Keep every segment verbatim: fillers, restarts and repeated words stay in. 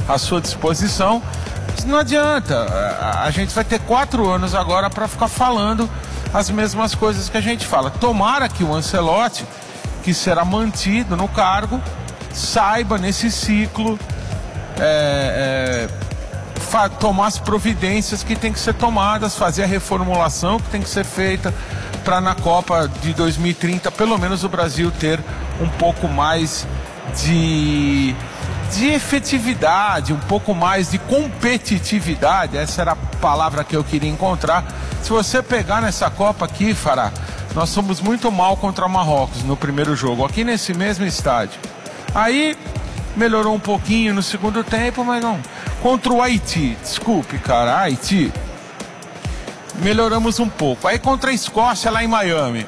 à sua disposição. Não adianta, a gente vai ter quatro anos agora para ficar falando as mesmas coisas que a gente fala. Tomara que o Ancelotti, que será mantido no cargo, saiba nesse ciclo é, é, tomar as providências que tem que ser tomadas, fazer a reformulação que tem que ser feita para na Copa de dois mil e trinta pelo menos o Brasil ter um pouco mais de, de efetividade, um pouco mais de competitividade. Essa era a palavra que eu queria encontrar. Se você pegar nessa Copa aqui, Fará, nós somos muito mal contra Marrocos no primeiro jogo, aqui nesse mesmo estádio. Aí melhorou um pouquinho no segundo tempo, mas não. Contra o Haiti, desculpe, cara, Haiti, melhoramos um pouco. Aí contra a Escócia lá em Miami,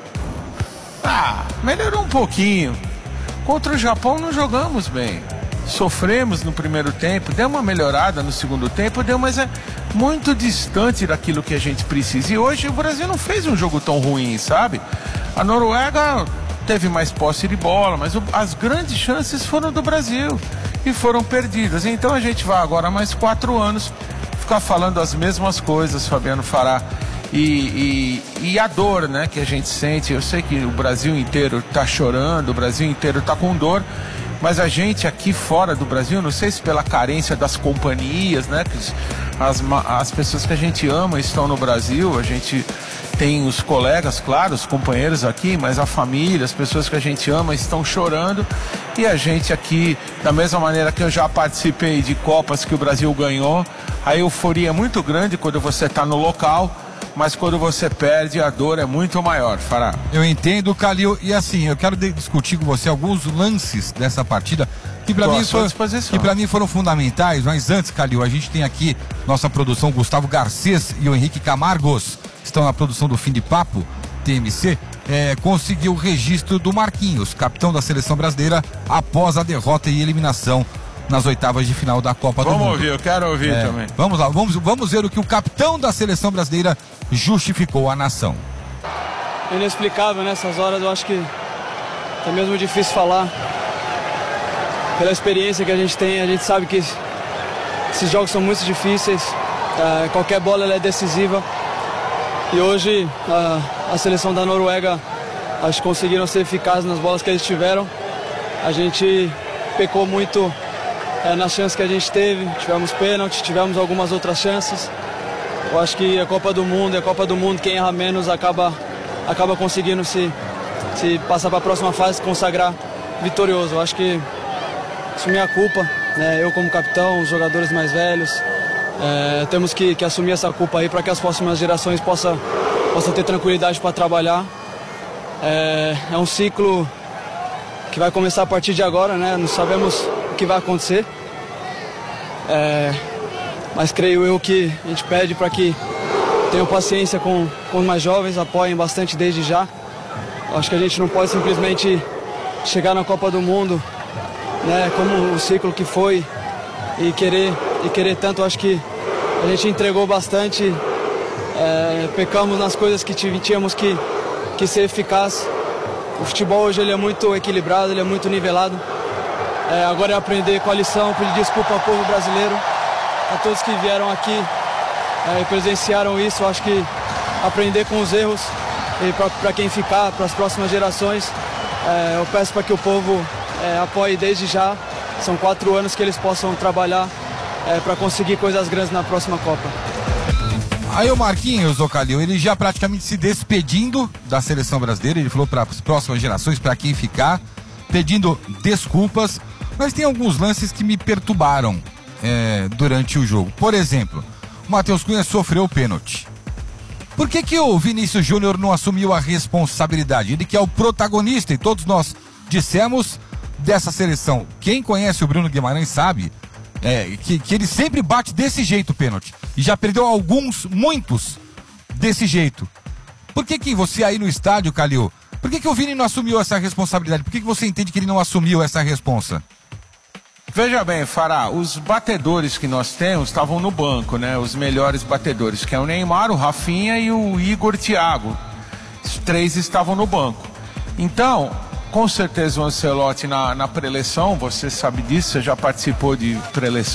ah, melhorou um pouquinho. Contra o Japão não jogamos bem. Sofremos no primeiro tempo, deu uma melhorada no segundo tempo, deu, mas é muito distante daquilo que a gente precisa. E hoje o Brasil não fez um jogo tão ruim, sabe? A Noruega teve mais posse de bola, mas o, as grandes chances foram do Brasil e foram perdidas. Então a gente vai agora mais quatro anos ficar falando as mesmas coisas, Fabiano Fará. E, e, e a dor, né, que a gente sente. Eu sei que o Brasil inteiro está chorando, o Brasil inteiro está com dor, mas a gente aqui fora do Brasil, não sei se pela carência das companhias, né, que as, as pessoas que a gente ama estão no Brasil, a gente tem os colegas, claro, os companheiros aqui, mas a família, as pessoas que a gente ama estão chorando, e a gente aqui, da mesma maneira que eu já participei de Copas que o Brasil ganhou, a euforia é muito grande quando você está no local, mas quando você perde, a dor é muito maior, Fará. Eu entendo, Calil, e assim, eu quero discutir com você alguns lances dessa partida que para mim, for, que pra mim foram fundamentais, mas antes, Calil, a gente tem aqui nossa produção, Gustavo Garcês e o Henrique Camargos, estão na produção do Fim de Papo, T M C, é, conseguiu o registro do Marquinhos, capitão da seleção brasileira, após a derrota e eliminação nas oitavas de final da Copa do Mundo. Vamos ouvir, eu quero ouvir é, também. Vamos lá, vamos, vamos ver o que o capitão da seleção brasileira justificou à nação. Inexplicável nessas horas, eu acho que é mesmo difícil falar. Pela experiência que a gente tem, a gente sabe que esses jogos são muito difíceis, é, qualquer bola ela é decisiva. E hoje a, a seleção da Noruega, acho que conseguiram ser eficazes nas bolas que eles tiveram. A gente pecou muito É, nas chances que a gente teve, tivemos pênalti, tivemos algumas outras chances. Eu acho que a Copa do Mundo, a Copa do Mundo, quem erra menos acaba, acaba conseguindo se, se passar para a próxima fase, consagrar vitorioso. Eu acho que isso é minha culpa, né? Eu como capitão, os jogadores mais velhos, é, temos que, que assumir essa culpa aí para que as próximas gerações possam, possam ter tranquilidade para trabalhar. É, é um ciclo que vai começar a partir de agora, né? Não sabemos o que vai acontecer, é, mas creio eu que a gente pede para que tenham paciência com, com os mais jovens, apoiem bastante desde já. Acho que a gente não pode simplesmente chegar na Copa do Mundo, né, como o ciclo que foi, e querer, e querer tanto. Acho que a gente entregou bastante, é, pecamos nas coisas que tínhamos que, que ser eficaz. O futebol hoje ele é muito equilibrado, ele é muito nivelado. É, agora é aprender com a lição, pedir desculpa ao povo brasileiro, a todos que vieram aqui é, e presenciaram isso. Acho que aprender com os erros, e para quem ficar, para as próximas gerações, é, eu peço para que o povo é, apoie desde já. São quatro anos que eles possam trabalhar é, para conseguir coisas grandes na próxima Copa. Aí o Marquinhos, o Calil, ele já praticamente se despedindo da seleção brasileira, ele falou para as próximas gerações, para quem ficar, pedindo desculpas. Mas tem alguns lances que me perturbaram é, durante o jogo. Por exemplo, o Matheus Cunha sofreu o pênalti. Por que que o Vinícius Júnior não assumiu a responsabilidade? Ele que é o protagonista, e todos nós dissemos dessa seleção. Quem conhece o Bruno Guimarães sabe é, que, que ele sempre bate desse jeito o pênalti. E já perdeu alguns, muitos, desse jeito. Por que que você aí no estádio, Calil, por que que o Vini não assumiu essa responsabilidade? Por que que você entende que ele não assumiu essa responsa? Veja bem, Fará, os batedores que nós temos estavam no banco, né? Os melhores batedores, que é o Neymar, o Rafinha e o Igor Thiago. Os três estavam no banco. Então, com certeza o Ancelotti na, na preleção, você sabe disso, você já participou de preleção.